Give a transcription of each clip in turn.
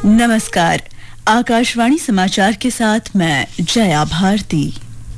नमस्कार। आकाशवाणी समाचार के साथ मैं जया भारती।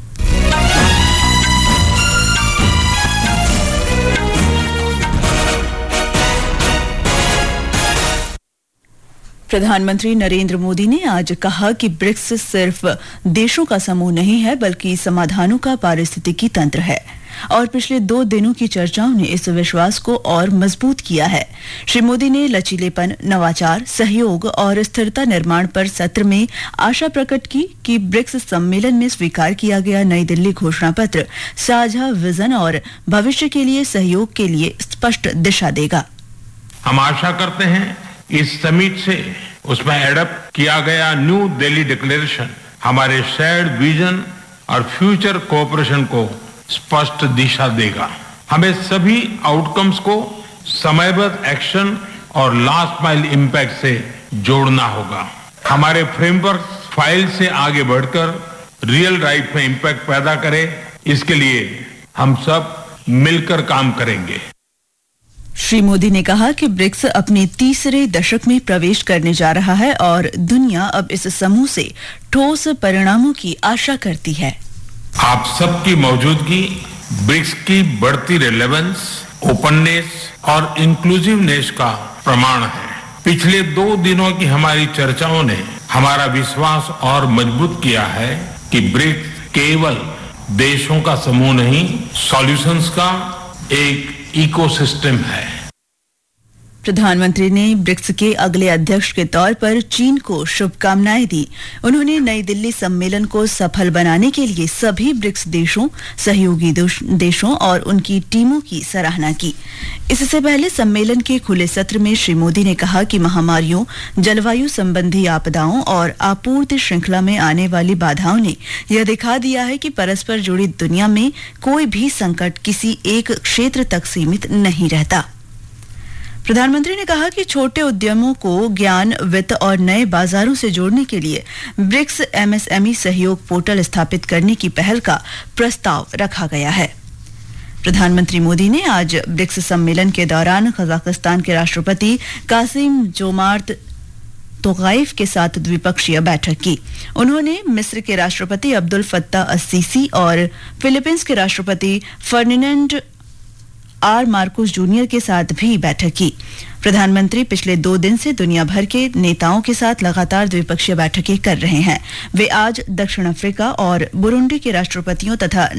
प्रधानमंत्री नरेंद्र मोदी ने आज कहा कि ब्रिक्स सिर्फ देशों का समूह नहीं है बल्कि समाधानों का पारिस्थितिकी तंत्र है और पिछले 2 दिनों की चर्चाओं ने इस विश्वास को और मजबूत किया है। श्री मोदी ने लचीलेपन, नवाचार, सहयोग और स्थिरता निर्माण पर सत्र में आशा प्रकट की कि ब्रिक्स सम्मेलन में स्वीकार किया गया नई दिल्ली घोषणा पत्र साझा विजन और भविष्य के लिए सहयोग के लिए स्पष्ट दिशा देगा। हम आशा करते हैं इस समिट से उसमें एडप्ट किया गया न्यू दिल्ली डिक्लेरेशन हमारे शेयर्ड विजन और फ्यूचर कोऑपरेशन को स्पष्ट दिशा देगा। हमें सभी आउटकम्स को समयबद्ध एक्शन और लास्ट माइल इम्पैक्ट से जोड़ना होगा। हमारे फ्रेमवर्क फाइल से आगे बढ़कर रियल लाइफ में इम्पैक्ट पैदा करे, इसके लिए हम सब मिलकर काम करेंगे। श्री मोदी ने कहा कि ब्रिक्स अपने तीसरे दशक में प्रवेश करने जा रहा है और दुनिया अब इस समूह से ठोस परिणामों की आशा करती है। आप सबकी मौजूदगी ब्रिक्स की बढ़ती रिलेवेंस, ओपननेस और इंक्लूसिवनेस का प्रमाण है। पिछले 2 दिनों की हमारी चर्चाओं ने हमारा विश्वास और मजबूत किया है कि ब्रिक्स केवल देशों का समूह नहीं, सॉल्यूशंस का एक इकोसिस्टम है। प्रधानमंत्री ने ब्रिक्स के अगले अध्यक्ष के तौर पर चीन को शुभकामनाएं दी। उन्होंने नई दिल्ली सम्मेलन को सफल बनाने के लिए सभी ब्रिक्स देशों, सहयोगी देशों और उनकी टीमों की सराहना की। इससे पहले सम्मेलन के खुले सत्र में श्री मोदी ने कहा कि महामारियों, जलवायु संबंधी आपदाओं और आपूर्ति श्रृंखला में आने वाली बाधाओं ने यह दिखा दिया है कि परस्पर जुड़ी दुनिया में कोई भी संकट किसी एक क्षेत्र तक सीमित नहीं रहता। प्रधानमंत्री ने कहा कि छोटे उद्यमों को ज्ञान, वित्त और नए बाजारों से जोड़ने के लिए ब्रिक्स एमएसएमई सहयोग पोर्टल स्थापित करने की पहल का प्रस्ताव रखा गया है। प्रधानमंत्री मोदी ने आज ब्रिक्स सम्मेलन के दौरान कजाकिस्तान के राष्ट्रपति कासिम जोमार्त तोकाइफ के साथ द्विपक्षीय बैठक की। उन्होंने मिस्र के राष्ट्रपति अब्दुल फत्ताह अस-सीसी और फिलीपींस के राष्ट्रपति फर्डिनेंड आर मार्कोस जूनियर के साथ भी बैठक की। प्रधानमंत्री पिछले 2 दिन से दुनिया भर के नेताओं के साथ लगातार द्विपक्षीय बैठकें कर रहे हैं। वे आज दक्षिण अफ्रीका और बुरुंडी के राष्ट्रपतियों तथा